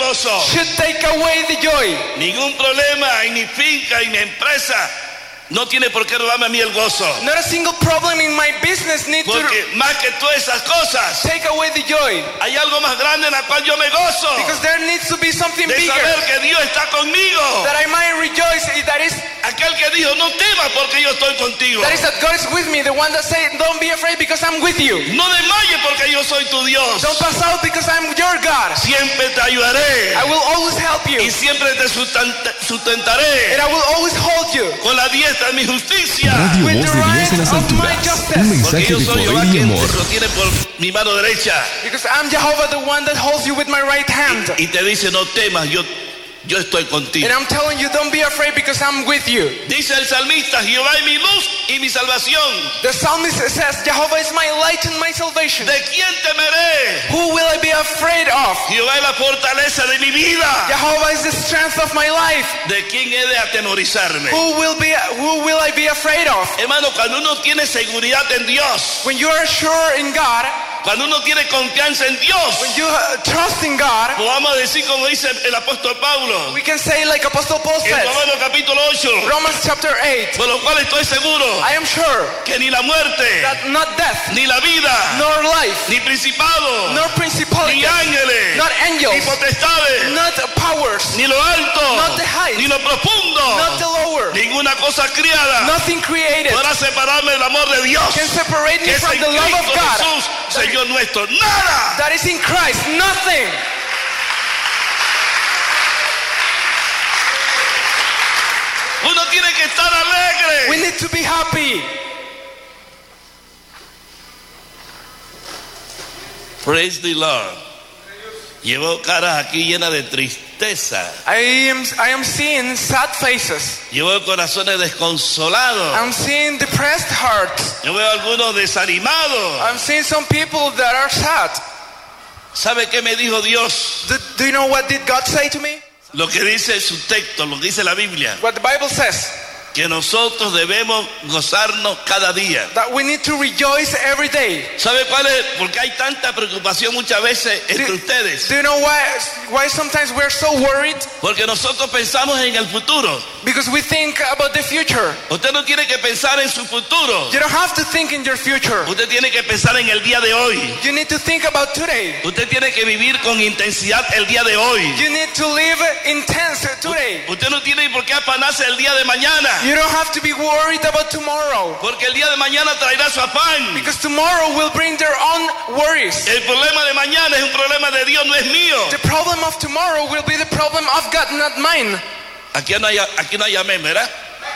gozo. should take away the joy. Ningún problema en mi finca, en mi empresa, no tiene por qué robarme a mí el gozo. Not a single problem in my business needs to Porque más que todas esas cosas, take away the joy. hay algo más grande en la cual yo me gozo. Because there needs to be something De bigger saber que Dios está conmigo. that I might rejoice. That is Aquel que dijo, no temas porque yo estoy contigo. that God is with me. The one that said, don't be afraid because I'm with you. No desmayes porque yo soy tu Dios. Don't pass out because I'm your God. Siempre te ayudaré. I will always help you. Y siempre te sustentaré. And I will always hold you. Con la diestra de mi justicia. Radio With Voz the de Dios en las right of my alturas. justice. Un Porque mensaje yo de soy Jehová poder y quien amor. te sostiene por mi mano derecha. Because I'm Jehovah, the one that holds you with my right hand. Y te dice, no temas, yo estoy contigo. And I'm telling you, don't be afraid because I'm with you. Dice el salmista, Jehová es mi luz y mi salvación. The psalmist says, Jehovah is my light and my salvation. ¿De quién temeré? Who will I be afraid of? Jehová es la fortaleza de mi vida. Jehovah is the strength of my life. ¿De quién he de atemorizarme? Who will I be afraid of? Hermano, cuando uno tiene seguridad en Dios, When you are sure in God, cuando uno tiene confianza en Dios, when you trust in God, podamos decir como dice el apóstol Pablo we can say like Apostle Paul en says, Romanos capítulo 8, Romans chapter 8, por lo cual estoy seguro I am sure que ni la muerte, that not death, ni la vida, nor life, ni principado, nor ni principalities, ángeles, not ni angels, potestades, not powers, ni lo alto, not the height, ni lo profundo, not the lower, ninguna cosa criada nothing created podrá separarme del amor de Dios, can separate me que es from en the love of Cristo God Jesús, Señor nuestro. Nada. that is in Christ. Nothing. Uno tiene que estar alegre. We need to be happy. Praise the Lord. Llevo caras aquí llenas de tristeza. I am seeing sad faces. Llevo corazones desconsolados. I'm seeing depressed hearts. Yo veo algunos desanimados. I'm seeing some people that are sad. ¿Sabe qué me dijo Dios? Do you know what did God say to me? Lo que dice su texto, lo que dice la Biblia. What the Bible says, Que nosotros debemos gozarnos cada día. that we need to rejoice every day. ¿Sabe cuál es? Porque hay tanta preocupación muchas veces entre ustedes. Do you know why sometimes we're so worried? Porque nosotros pensamos en el futuro. Because we think about the future. Usted no tiene que pensar en su futuro. You don't have to think in your future. Usted tiene que pensar en el día de hoy. You need to think about today. Usted tiene que vivir con intensidad el día de hoy. You need to live intense today. Usted no tiene por qué afanarse el día de mañana. You don't have to be worried about tomorrow. Porque el día de mañana traerá su afán. Because tomorrow will bring their own worries. El problema de mañana es un problema de Dios, no es mío. The problem of tomorrow will be the problem of God, not mine. Aquí no hay amén, ¿verdad?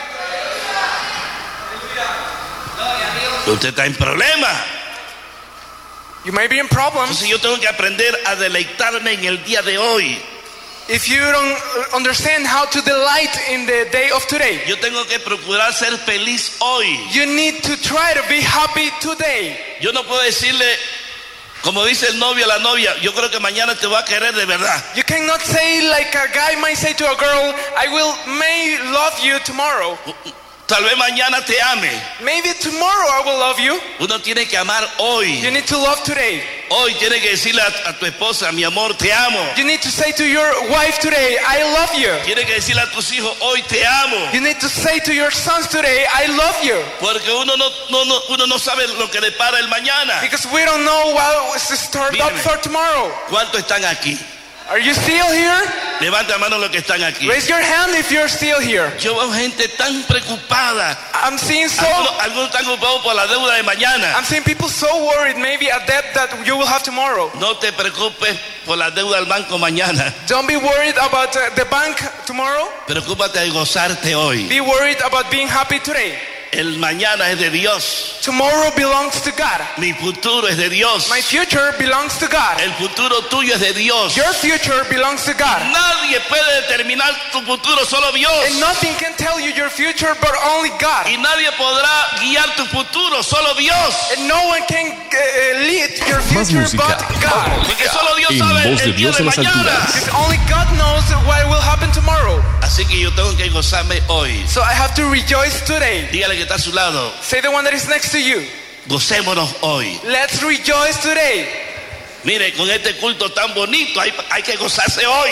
Usted está en problema. You may be in problems. Entonces yo tengo que aprender a deleitarme en el día de hoy. If you don't understand how to delight in the day of today, Yo tengo que procurar ser feliz hoy. you need to try to be happy today. Yo no puedo decirle, como dice el novio a la novia, yo creo que mañana te voy a querer de verdad. You cannot say like a guy might say to a girl, may love you tomorrow. Tal vez mañana te ame. Maybe tomorrow I will love you. Uno tiene que amar hoy. You need to love today. Hoy tiene que decirle a tu esposa, mi amor, te amo. You need to say to your wife today, I love you. Tiene que decirle a tus hijos, hoy te amo. You need to say to your sons today, I love you. Porque uno no sabe lo que le para el mañana. Because we don't know what is stored up Míreme. for tomorrow. ¿Cuántos están aquí? Are you still here? Levanta mano los que están aquí. Raise your hand if you're still here. Yo veo gente tan preocupada. I'm seeing Algunos están ocupados por la deuda de mañana. I'm seeing people so worried, maybe a debt that you will have tomorrow. No te preocupes por la deuda del banco mañana. Don't be worried about the bank tomorrow. Preocúpate de gozarte hoy. Be worried about being happy today. El mañana es de Dios. Tomorrow belongs to God. Mi futuro es de Dios. My future belongs to God. El futuro tuyo es de Dios. Your future belongs to God. Nadie puede determinar tu futuro, solo Dios. And nothing can tell you your future but only God. Y nadie podrá guiar tu futuro, solo Dios. And no one can lead your Más future música. but God. Porque solo Dios En sabe voz de el día Dios de en las mañana. alturas. Because only God knows what will happen tomorrow. Así que yo tengo que gozarme hoy. So I have to rejoice today. Dígale que está a su lado. Say the one that is next to you. Gocémonos hoy. Let's rejoice today. Mire, con este culto tan bonito hay que gozarse hoy.